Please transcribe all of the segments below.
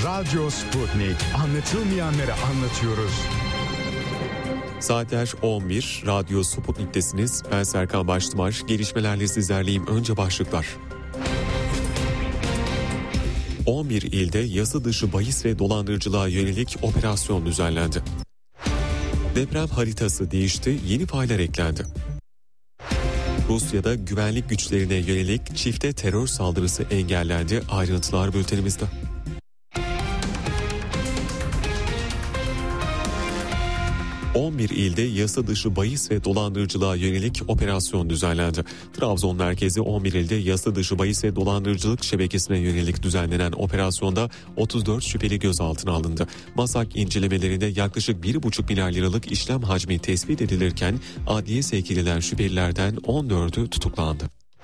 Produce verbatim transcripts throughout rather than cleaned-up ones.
Radyo Sputnik. Anlatılmayanları anlatıyoruz. Saatler on bir, Radyo Sputnik'tesiniz. Ben Serkan Baştımar. Gelişmelerle sizlerleyim. Önce başlıklar. on bir ilde yasa dışı bahis ve dolandırıcılığa yönelik operasyon düzenlendi. Deprem haritası değişti, yeni faylar eklendi. Rusya'da güvenlik güçlerine yönelik çifte terör saldırısı engellendi. Ayrıntılar bültenimizde. on bir ilde yasa dışı bahis ve dolandırıcılığa yönelik operasyon düzenlendi. Trabzon merkezi on bir ilde yasa dışı bahis ve dolandırıcılık şebekesine yönelik düzenlenen operasyonda otuz dört şüpheli gözaltına alındı. Masak incelemelerinde yaklaşık bir buçuk milyar liralık işlem hacmi tespit edilirken adliye sevk edilen şüphelilerden on dördü tutuklandı.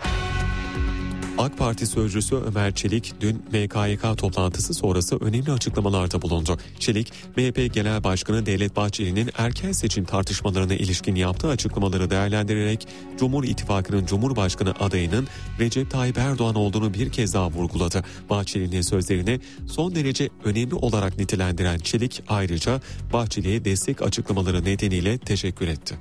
AK Parti sözcüsü Ömer Çelik dün M K Y K toplantısı sonrası önemli açıklamalarda bulundu. Çelik, M H P Genel Başkanı Devlet Bahçeli'nin erken seçim tartışmalarına ilişkin yaptığı açıklamaları değerlendirerek Cumhur İttifakı'nın Cumhurbaşkanı adayının Recep Tayyip Erdoğan olduğunu bir kez daha vurguladı. Bahçeli'nin sözlerini son derece önemli olarak nitelendiren Çelik ayrıca Bahçeli'ye destek açıklamaları nedeniyle teşekkür etti.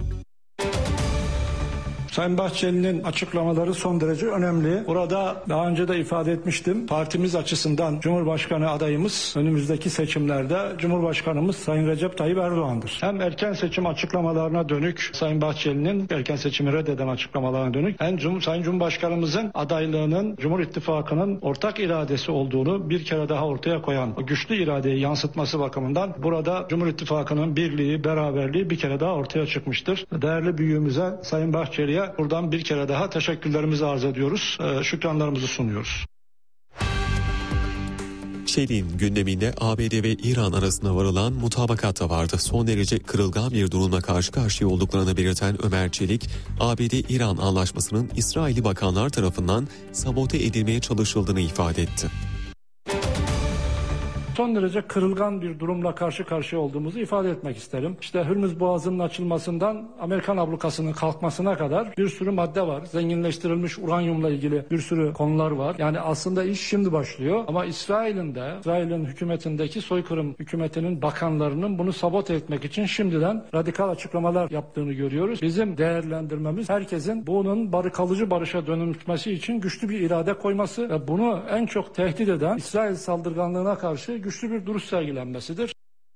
Sayın Bahçeli'nin açıklamaları son derece önemli. Burada daha önce de ifade etmiştim. Partimiz açısından Cumhurbaşkanı adayımız önümüzdeki seçimlerde Cumhurbaşkanımız Sayın Recep Tayyip Erdoğan'dır. Hem erken seçim açıklamalarına dönük Sayın Bahçeli'nin erken seçimi reddeden açıklamalarına dönük hem Cum Sayın Cumhurbaşkanımızın adaylığının Cumhur İttifakı'nın ortak iradesi olduğunu bir kere daha ortaya koyan o güçlü iradeyi yansıtması bakımından burada Cumhur İttifakı'nın birliği, beraberliği bir kere daha ortaya çıkmıştır. Değerli büyüğümüze Sayın Bahçeli'ye buradan bir kere daha teşekkürlerimizi arz ediyoruz, şükranlarımızı sunuyoruz. Çelik'in gündeminde A B D ve İran arasında varılan mutabakat da vardı. Son derece kırılgan bir durumla karşı karşıya olduklarını belirten Ömer Çelik, A B D-İran anlaşmasının İsrailli bakanlar tarafından sabote edilmeye çalışıldığını ifade etti. Son derece kırılgan bir durumla karşı karşıya olduğumuzu ifade etmek isterim. İşte Hürmüz Boğazı'nın açılmasından Amerikan ablukasının kalkmasına kadar bir sürü madde var. Zenginleştirilmiş uranyumla ilgili bir sürü konular var. Yani aslında iş şimdi başlıyor. Ama İsrail'in de, İsrail'in hükümetindeki soykırım hükümetinin bakanlarının bunu sabote etmek için şimdiden radikal açıklamalar yaptığını görüyoruz. Bizim değerlendirmemiz herkesin bunun barı kalıcı barışa dönüşmesi için güçlü bir irade koyması ve bunu en çok tehdit eden İsrail saldırganlığına karşı güçlü bir duruş sergilenmesidir.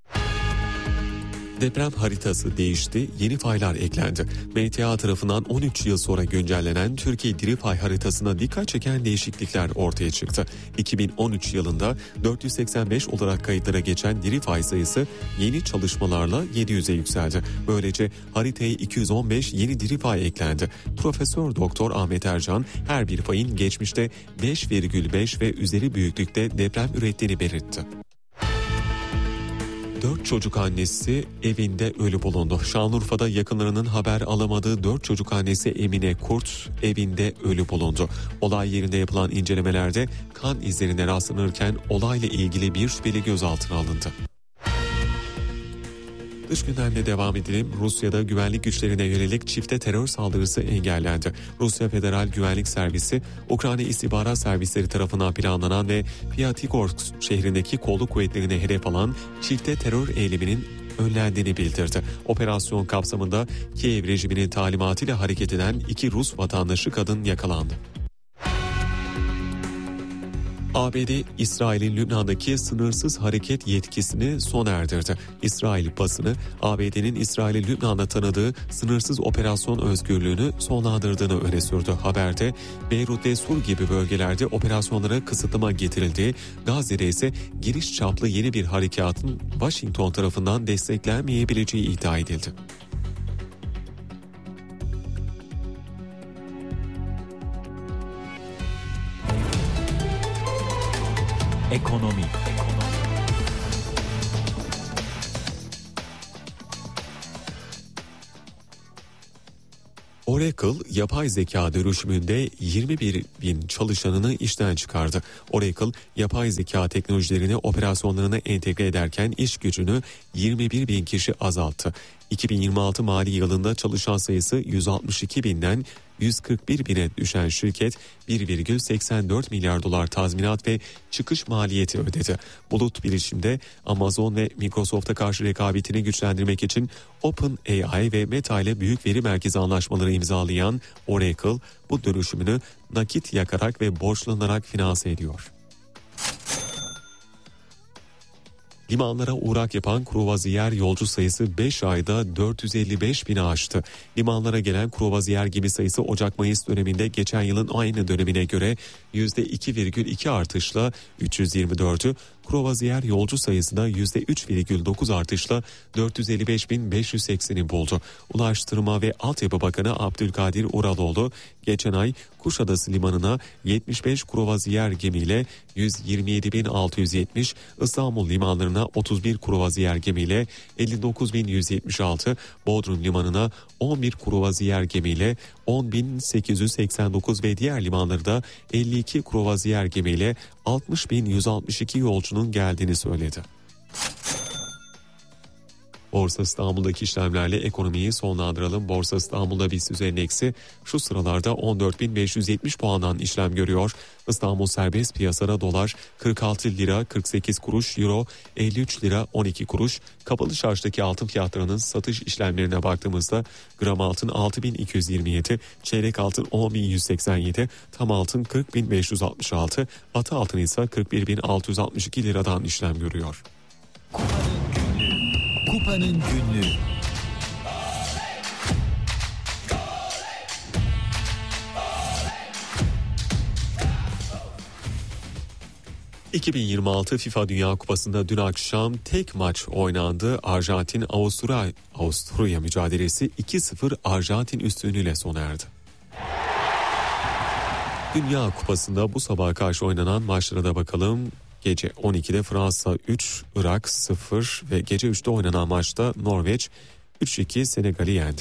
Deprem haritası değişti, yeni faylar eklendi. M T A tarafından on üç yıl sonra güncellenen Türkiye Diri Fay haritasına dikkat çeken değişiklikler ortaya çıktı. iki bin on üç yılında dört yüz seksen beş olarak kayıtlara geçen Diri Fay sayısı yeni çalışmalarla yedi yüze yükseldi. Böylece haritaya iki yüz on beş yeni Diri Fay eklendi. Profesör Doktor Ahmet Ercan her bir fayın geçmişte beş virgül beş ve üzeri büyüklükte deprem ürettiğini belirtti. Dört çocuk annesi evinde ölü bulundu. Şanlıurfa'da yakınlarının haber alamadığı dört çocuk annesi Emine Kurt evinde ölü bulundu. Olay yerinde yapılan incelemelerde kan izlerine rastlanırken olayla ilgili bir şüpheli gözaltına alındı. Dış gündemle devam edelim. Rusya'da güvenlik güçlerine yönelik çifte terör saldırısı engellendi. Rusya Federal Güvenlik Servisi, Ukrayna İstihbarat Servisleri tarafından planlanan ve Piatigorsk şehrindeki kolluk kuvvetlerine hedef alan çifte terör eyleminin önlendiğini bildirdi. Operasyon kapsamında Kiev rejiminin talimatıyla hareket eden iki Rus vatandaşı kadın yakalandı. A B D, İsrail'in Lübnan'daki sınırsız hareket yetkisini sona erdirdi. İsrail basını, A B D'nin İsrail'i Lübnan'da tanıdığı sınırsız operasyon özgürlüğünü sonlandırdığını öne sürdü. Haberde, Beyrut ve Sur gibi bölgelerde operasyonlara kısıtlama getirildiği, Gazze'de ise geniş çaplı yeni bir harekatın Washington tarafından desteklenmeyebileceği iddia edildi. Ekonomi. Oracle, yapay zeka dönüşümünde yirmi bir bin çalışanını işten çıkardı. Oracle, yapay zeka teknolojilerini operasyonlarına entegre ederken iş gücünü yirmi bir bin kişi azalttı. iki bin yirmi altı mali yılında çalışan sayısı yüz altmış iki binden yüz kırk bir bine düşen şirket bir virgül seksen dört milyar dolar tazminat ve çıkış maliyeti ödedi. Bulut bilişimde Amazon ve Microsoft'a karşı rekabetini güçlendirmek için OpenAI ve Meta ile büyük veri merkezi anlaşmaları imzalayan Oracle bu dönüşümünü nakit yakarak ve borçlanarak finanse ediyor. Limanlara uğrak yapan kruvaziyer yolcu sayısı beş ayda dört yüz elli beş bini aştı. Limanlara gelen kruvaziyer gemi sayısı Ocak-Mayıs döneminde geçen yılın aynı dönemine göre yüzde iki virgül iki artışla üç yüz yirmi dördü, kruvaziyer yolcu sayısı da yüzde üç virgül dokuz artışla dört yüz elli beş bin beş yüz sekseni buldu. Ulaştırma ve Altyapı Bakanı Abdülkadir Uraloğlu geçen ay Kuşadası Limanı'na yetmiş beş kruvaziyer gemiyle yüz yirmi yedi bin altı yüz yetmiş, İstanbul limanlarına otuz bir kruvaziyer gemiyle elli dokuz bin yüz yetmiş altı, Bodrum Limanı'na on bir kruvaziyer gemiyle on bin sekiz yüz seksen dokuz ve diğer limanlarda elli iki kruvaziyer gemiyle altmış bin yüz altmış iki yolcunun geldiğini söyledi. Borsa İstanbul'daki işlemlerle ekonomiyi sonlandıralım. Borsa İstanbul'da BIST endeksi şu sıralarda on dört bin beş yüz yetmiş puandan işlem görüyor. İstanbul serbest piyasada dolar kırk altı lira kırk sekiz kuruş, euro elli üç lira on iki kuruş. Kapalı çarşıdaki altın fiyatlarının satış işlemlerine baktığımızda gram altın altı bin iki yüz yirmi yedi, çeyrek altın on bin yüz seksen yedi, tam altın kırk bin beş yüz altmış altı, atı altın ise kırk bir bin altı yüz altmış iki liradan işlem görüyor. Kupa'nın günlüğü. iki bin yirmi altı FIFA Dünya Kupası'nda dün akşam tek maç oynandı. Arjantin-Avusturya Avusturya mücadelesi iki sıfır Arjantin üstünlüğüyle sona erdi. Dünya Kupası'nda bu sabaha karşı oynanan maçlara da bakalım. Gece on ikide Fransa üç, Irak sıfır ve gece üçte oynanan maçta Norveç üç iki Senegal'i yendi.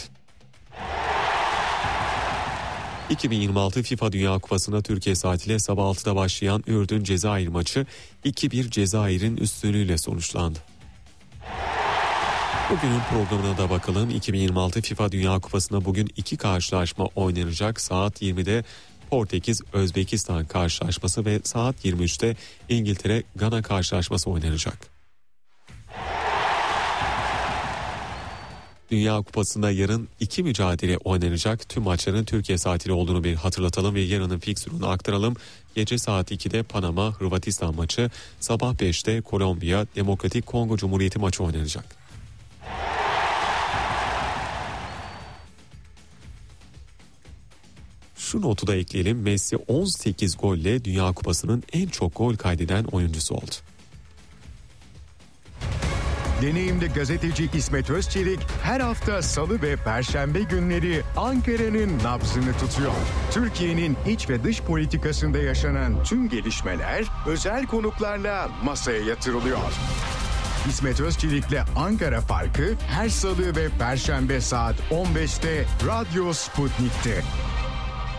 iki bin yirmi altı FIFA Dünya Kupası'nda Türkiye saatiyle sabah altıda başlayan Ürdün-Cezayir maçı iki bir Cezayir'in üstünlüğüyle sonuçlandı. Bugünün programına da bakalım. iki bin yirmi altı FIFA Dünya Kupası'nda bugün iki karşılaşma oynanacak. Saat yirmide Portekiz-Özbekistan karşılaşması ve saat yirmi üçte İngiltere-Gana karşılaşması oynanacak. Dünya Kupası'nda yarın iki mücadele oynanacak. Tüm maçların Türkiye saatiyle olduğunu bir hatırlatalım ve yarının fiksürünü aktaralım. Gece saat ikide Panama-Hırvatistan maçı, sabah beşte Kolombiya-Demokratik Kongo Cumhuriyeti maçı oynanacak. Şu notu da ekleyelim. Messi on sekiz golle Dünya Kupası'nın en çok gol kaydeden oyuncusu oldu. Deneyimli gazeteci İsmet Özçelik her hafta Salı ve Perşembe günleri Ankara'nın nabzını tutuyor. Türkiye'nin iç ve dış politikasında yaşanan tüm gelişmeler özel konuklarla masaya yatırılıyor. İsmet Özçelik'le Ankara Farkı her Salı ve Perşembe saat on beşte Radyo Sputnik'te.